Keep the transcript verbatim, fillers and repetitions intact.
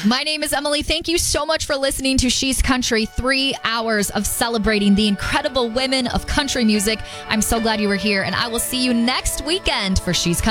My name is Emily. Thank you so much for listening to She's Country. Three hours of celebrating the incredible women of country music. I'm so glad you were here, and I will see you next weekend for She's Country.